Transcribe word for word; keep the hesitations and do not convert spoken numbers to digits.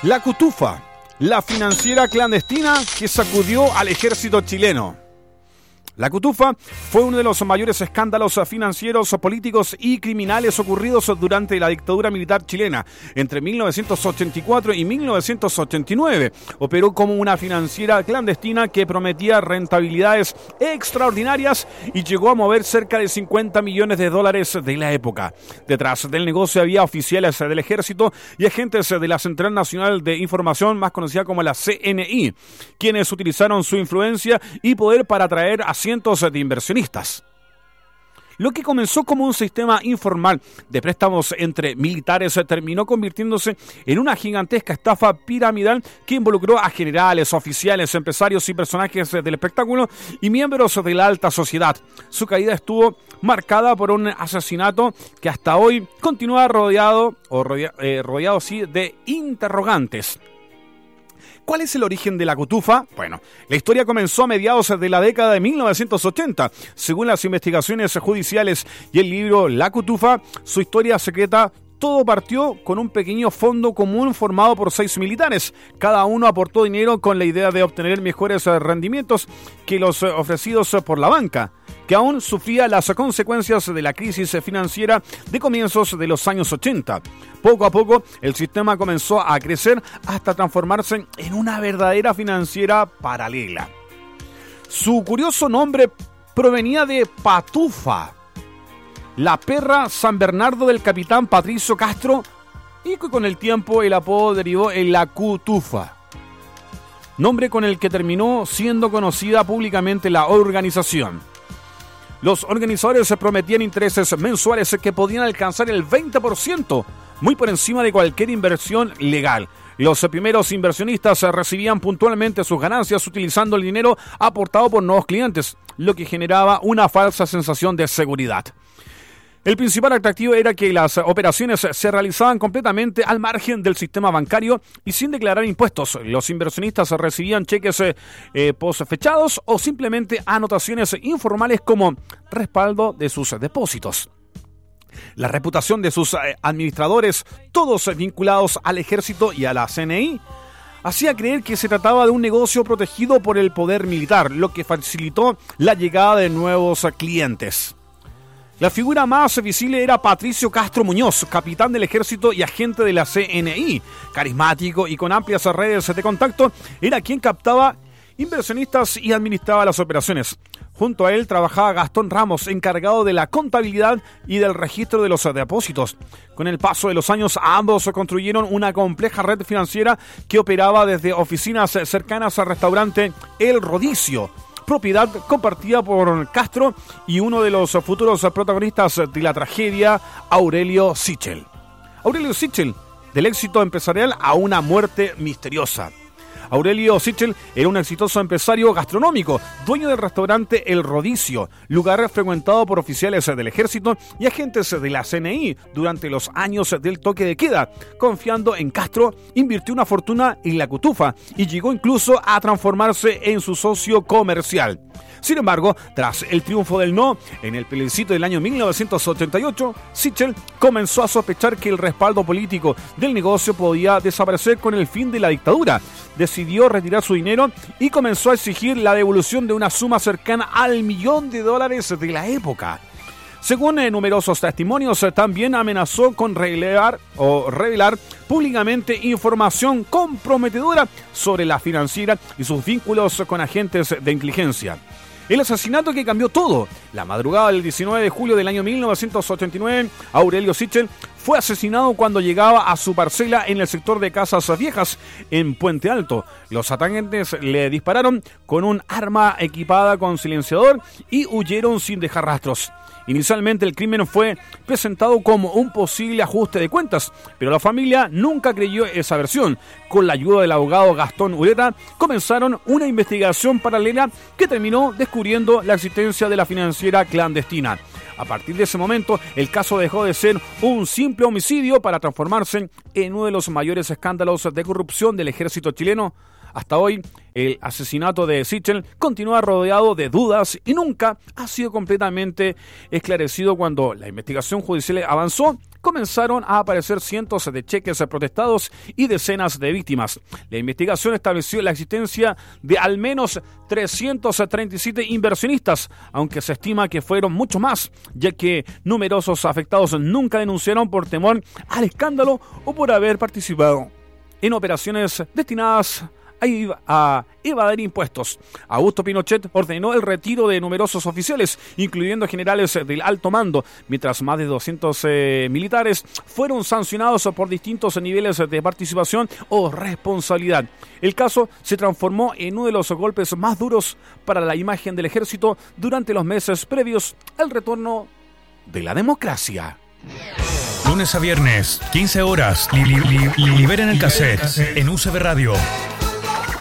La Cutufa, la financiera clandestina que sacudió al ejército chileno. La Cutufa fue uno de los mayores escándalos financieros, políticos y criminales ocurridos durante la dictadura militar chilena. Entre mil novecientos ochenta y cuatro y mil novecientos ochenta y nueve operó como una financiera clandestina que prometía rentabilidades extraordinarias y llegó a mover cerca de cincuenta millones de dólares de la época. Detrás del negocio había oficiales del ejército y agentes de la Central Nacional de Información, más conocida como la C N I, quienes utilizaron su influencia y poder para atraer a cientos de inversionistas. Lo que comenzó como un sistema informal de préstamos entre militares terminó convirtiéndose en una gigantesca estafa piramidal que involucró a generales, oficiales, empresarios y personajes del espectáculo y miembros de la alta sociedad. Su caída estuvo marcada por un asesinato que hasta hoy continúa rodeado, o rodea, eh, rodeado sí, de interrogantes. ¿Cuál es el origen de la Cutufa? Bueno, la historia comenzó a mediados de la década de mil novecientos ochenta. Según las investigaciones judiciales y el libro La Cutufa, su historia secreta, todo partió con un pequeño fondo común formado por seis militares. Cada uno aportó dinero con la idea de obtener mejores rendimientos que los ofrecidos por la banca, que aún sufría las consecuencias de la crisis financiera de comienzos de los años ochenta. Poco a poco, el sistema comenzó a crecer hasta transformarse en una verdadera financiera paralela. Su curioso nombre provenía de Patufa, la perra San Bernardo del capitán Patricio Castro, y que con el tiempo el apodo derivó en la Cutufa, nombre con el que terminó siendo conocida públicamente la organización. Los organizadores prometían intereses mensuales que podían alcanzar el veinte por ciento, muy por encima de cualquier inversión legal. Los primeros inversionistas recibían puntualmente sus ganancias utilizando el dinero aportado por nuevos clientes, lo que generaba una falsa sensación de seguridad. El principal atractivo era que las operaciones se realizaban completamente al margen del sistema bancario y sin declarar impuestos. Los inversionistas recibían cheques eh, posfechados o simplemente anotaciones informales como respaldo de sus depósitos. La reputación de sus eh, administradores, todos vinculados al ejército y a la C N I, hacía creer que se trataba de un negocio protegido por el poder militar, lo que facilitó la llegada de nuevos clientes. La figura más visible era Patricio Castro Muñoz, capitán del ejército y agente de la C N I. Carismático y con amplias redes de contacto, era quien captaba inversionistas y administraba las operaciones. Junto a él trabajaba Gastón Ramos, encargado de la contabilidad y del registro de los depósitos. Con el paso de los años, ambos construyeron una compleja red financiera que operaba desde oficinas cercanas al restaurante El Rodicio, propiedad compartida por Castro y uno de los futuros protagonistas de la tragedia, Aurelio Sichel. Aurelio Sichel, del éxito empresarial a una muerte misteriosa. Aurelio Sichel era un exitoso empresario gastronómico, dueño del restaurante El Rodicio, lugar frecuentado por oficiales del ejército y agentes de la C N I durante los años del toque de queda. Confiando en Castro, invirtió una fortuna en la Cutufa y llegó incluso a transformarse en su socio comercial. Sin embargo, tras el triunfo del no en el plebiscito del año mil novecientos ochenta y ocho, Sichel comenzó a sospechar que el respaldo político del negocio podía desaparecer con el fin de la dictadura. Decidió retirar su dinero y comenzó a exigir la devolución de una suma cercana al millón de dólares de la época. Según eh, numerosos testimonios, eh, también amenazó con revelar o revelar públicamente información comprometedora sobre la financiera y sus vínculos con agentes de inteligencia. El asesinato que cambió todo. La madrugada del diecinueve de julio del año mil novecientos ochenta y nueve, Aurelio Sichel fue asesinado cuando llegaba a su parcela en el sector de Casas Viejas, en Puente Alto. Los atacantes le dispararon con un arma equipada con silenciador y huyeron sin dejar rastros. Inicialmente el crimen fue presentado como un posible ajuste de cuentas, pero la familia nunca creyó esa versión. Con la ayuda del abogado Gastón Ureta, comenzaron una investigación paralela que terminó descubriendo la existencia de la financiera clandestina. A partir de ese momento, el caso dejó de ser un simple homicidio para transformarse en uno de los mayores escándalos de corrupción del ejército chileno. Hasta hoy, el asesinato de Sichel continúa rodeado de dudas y nunca ha sido completamente esclarecido. Cuando la investigación judicial avanzó, comenzaron a aparecer cientos de cheques protestados y decenas de víctimas. La investigación estableció la existencia de al menos trescientos treinta y siete inversionistas, aunque se estima que fueron mucho más, ya que numerosos afectados nunca denunciaron por temor al escándalo o por haber participado en operaciones destinadas a evadir impuestos. Augusto Pinochet ordenó el retiro de numerosos oficiales, incluyendo generales del alto mando, mientras más de doscientos eh, militares fueron sancionados por distintos niveles de participación o responsabilidad. El caso se transformó en uno de los golpes más duros para la imagen del ejército durante los meses previos al retorno de la democracia. Lunes a viernes, quince horas, li- li- li- liberen el cassette en U C B Radio.